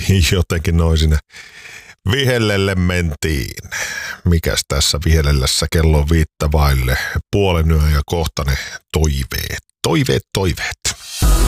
jotenkin noin sinne vihellelle mentiin. Mikäs tässä vihellellässä kello on 5 vaille puolen yön ja kohta ne toiveet.